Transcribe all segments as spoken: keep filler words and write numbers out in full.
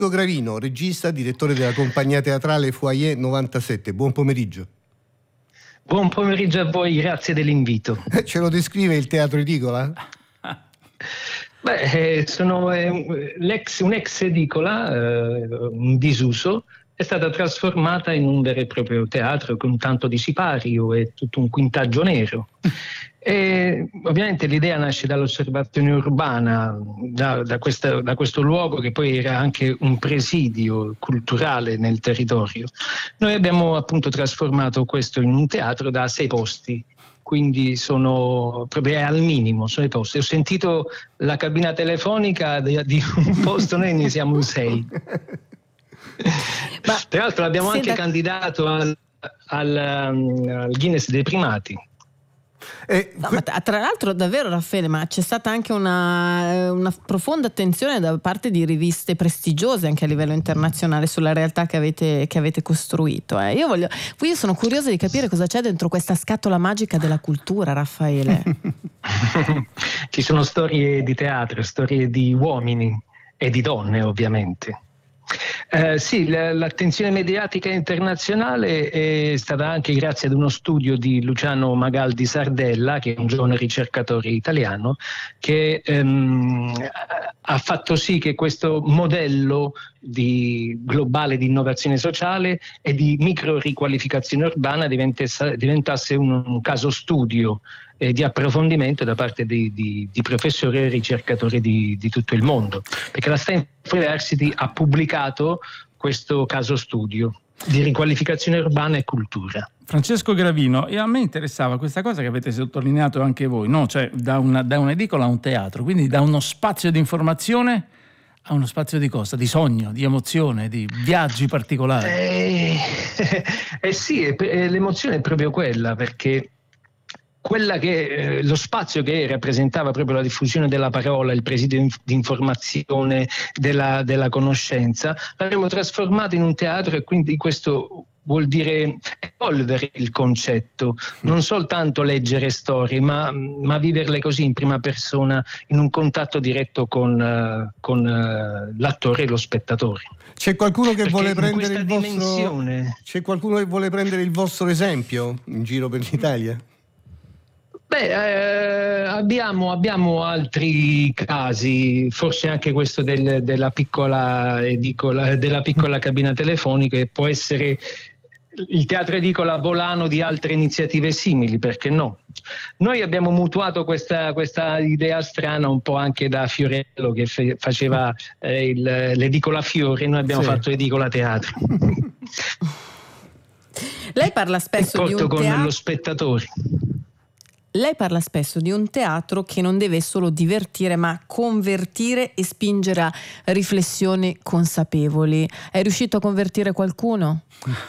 Gravino, regista, direttore della compagnia teatrale Foyer novantasette. Buon pomeriggio. Buon pomeriggio a voi, grazie dell'invito. Ce lo descrive il Teatro Edicola? Beh, sono eh, l'ex, un'ex edicola, eh, un disuso, è stata trasformata in un vero e proprio teatro con tanto di sipario e tutto un quintaggio nero. E ovviamente l'idea nasce dall'osservazione urbana, da, da, questa, da questo luogo che poi era anche un presidio culturale nel territorio. Noi abbiamo appunto trasformato questo in un teatro da sei posti, quindi sono proprio al minimo, sono i posti. Ho sentito la cabina telefonica di, di un posto, noi ne siamo un sei. Ma tra l'altro l'abbiamo anche da... candidato al, al, al Guinness dei primati. Eh, no, ma tra l'altro davvero, Raffaele, ma c'è stata anche una, una profonda attenzione da parte di riviste prestigiose anche a livello internazionale sulla realtà che avete, che avete costruito. Eh. Io, voglio, io sono curiosa di capire cosa c'è dentro questa scatola magica della cultura, Raffaele. Ci sono storie di teatro, storie di uomini e di donne, ovviamente. Eh, sì, l'attenzione mediatica internazionale è stata anche grazie ad uno studio di Luciano Magaldi Sardella, che è un giovane ricercatore italiano, che ehm, ha fatto sì che questo modello di globale di innovazione sociale e di micro riqualificazione urbana diventasse, diventasse un, un caso studio eh, di approfondimento da parte di, di, di professori e ricercatori di, di tutto il mondo, perché la Stanford University ha pubblicato questo caso studio di riqualificazione urbana e cultura. Francesco Gravino, e a me interessava questa cosa che avete sottolineato anche voi, no? Cioè da, una, da un'edicola a un teatro, quindi da uno spazio di informazione a uno spazio di cosa? Di sogno, di emozione, di viaggi particolari. Eh, eh sì, eh, l'emozione è proprio quella, perché quella che eh, lo spazio che rappresentava proprio la diffusione della parola, il presidio di informazione, della, della conoscenza, l'abbiamo trasformato in un teatro, e quindi questo vuol dire evolvere il concetto, non soltanto leggere storie, ma, ma viverle così in prima persona, in un contatto diretto con, uh, con uh, l'attore e lo spettatore. C'è qualcuno che Perché vuole prendere il vostro dimensione... C'è qualcuno che vuole prendere il vostro esempio in giro per l'Italia? Beh, eh, abbiamo, abbiamo altri casi, forse anche questo del, della, piccola edicola, della piccola cabina telefonica, che può essere il teatro edicola volano di altre iniziative simili, perché no? Noi abbiamo mutuato questa, questa idea strana un po' anche da Fiorello, che fe, faceva eh, il, l'edicola fiore, noi abbiamo sì. fatto edicola teatro. Lei parla spesso di un con teatro... lo spettatore. Lei parla spesso di un teatro che non deve solo divertire, ma convertire e spingere a riflessioni consapevoli. È riuscito a convertire qualcuno?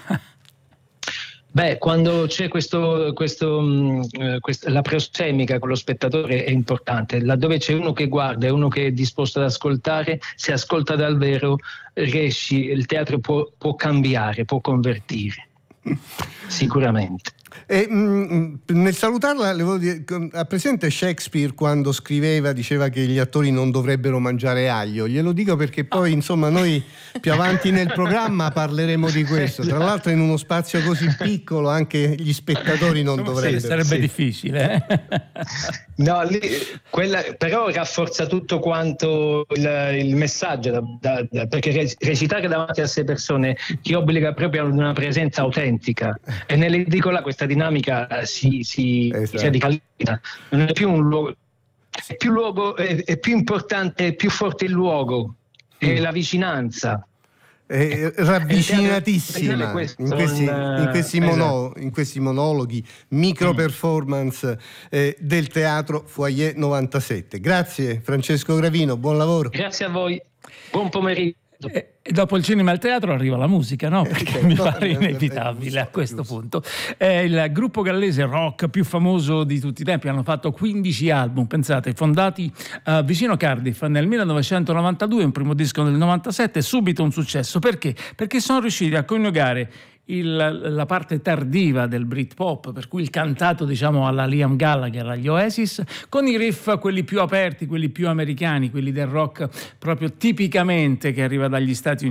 Beh, quando c'è questo, questo, mh, quest- la prosemica con lo spettatore è importante. Laddove c'è uno che guarda e uno che è disposto ad ascoltare, se ascolta davvero, riesci, il teatro può, può cambiare, può convertire. Sicuramente. E, mh, nel salutarla, le volevo dire, ha presente Shakespeare quando scriveva, diceva che gli attori non dovrebbero mangiare aglio? Glielo dico perché poi insomma noi più avanti nel programma parleremo di questo. Tra l'altro in uno spazio così piccolo anche gli spettatori non dovrebbero. Sì, sarebbe sì. difficile. Eh? No, lì, quella, però rafforza tutto quanto il, il messaggio, da, da, da, perché recitare davanti a sei persone ti obbliga proprio ad una presenza autentica, e nell'edicola questa dinamica si, si, esatto. si radicalizza. Non è più un luogo, è più luogo, è, è più importante, è più forte il luogo, è mm. la vicinanza. È ravvicinatissima in questi, in, questi mono, in questi monologhi, micro performance eh, del teatro Foyer novantasette. Grazie Francesco Gravino, buon lavoro. Grazie a voi, buon pomeriggio. E, e dopo il cinema e il teatro arriva la musica, no? Perché eh, mi pare inevitabile a questo giusto. punto. È il gruppo gallese rock più famoso di tutti i tempi, hanno fatto quindici album, pensate, fondati uh, vicino Cardiff nel millenovecentonovantadue, un primo disco nel novantasette, subito un successo. Perché? Perché sono riusciti a coniugare il, la parte tardiva del Britpop, per cui il cantato diciamo alla Liam Gallagher, agli Oasis, con i riff quelli più aperti, quelli più americani, quelli del rock proprio tipicamente che arriva dagli Stati Uniti